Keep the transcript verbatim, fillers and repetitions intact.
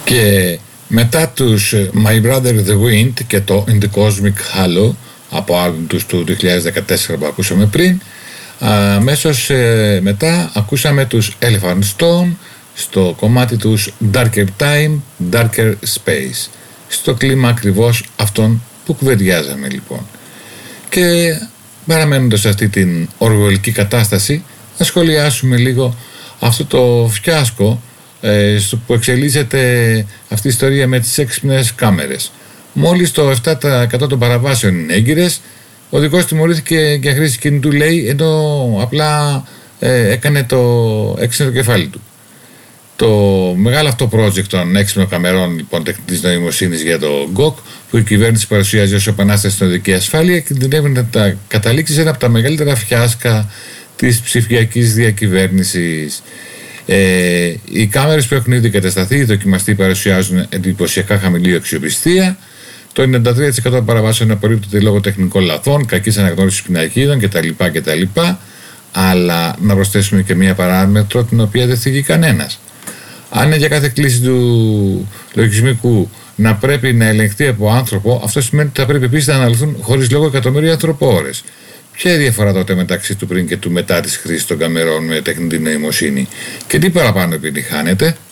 Και μετά τους My Brother The Wind και το In the Cosmic Halo από άλμπουμ τους του δύο χιλιάδες δεκατέσσερα που ακούσαμε πριν, αμέσως ε, μετά ακούσαμε τους Elephant Stone στο κομμάτι τους Darker Time, Darker Space, στο κλίμα ακριβώς αυτόν που κουβεντιάζαμε λοιπόν. Και παραμένοντας σε αυτή την οργολική κατάσταση, να σχολιάσουμε λίγο αυτό το φιάσκο ε, στο που εξελίσσεται αυτή η ιστορία με τις έξυπνες κάμερες. Μόλις το επτά τοις εκατό των παραβάσεων είναι έγκυρες, ο οδηγός τιμωρήθηκε για χρήση κινητού, λέει, ενώ απλά ε, έκανε το έξυπνο κεφάλι του. Το μεγάλο αυτό project των έξυπνων καμερών λοιπόν τεχνητής νοημοσύνης για το γκοκ, που η κυβέρνηση παρουσιάζει ως επανάσταση στην οδική ασφάλεια, κινδυνεύει να τα καταλήξει σε ένα από τα μεγαλύτερα φιάσκα της ψηφιακής διακυβέρνησης. Ε, οι κάμερες που έχουν ήδη κατασταθεί, δοκιμαστεί, παρουσιάζουν εντυπωσιακά χαμηλή αξιοπιστία. Το ενενήντα τρία τοις εκατό των παραβάσεων απορρίπτεται λόγω τεχνικών λαθών, κακής αναγνώρισης πινακίδων κτλ. κτλ. Αλλά να προσθέσουμε και μία παράμετρο την οποία δεν θίγει κανένας. Αν είναι για κάθε κλίση του λογισμικού να πρέπει να ελεγχθεί από άνθρωπο, αυτό σημαίνει ότι θα πρέπει επίσης να αναλυθούν χωρίς λόγο εκατομμύρια ανθρωπόρες. Ποια είναι η διαφορά τότε μεταξύ του πριν και του μετά της χρήσης των καμερών με τεχνητή νοημοσύνη, και τι παραπάνω επιτυχάνεται?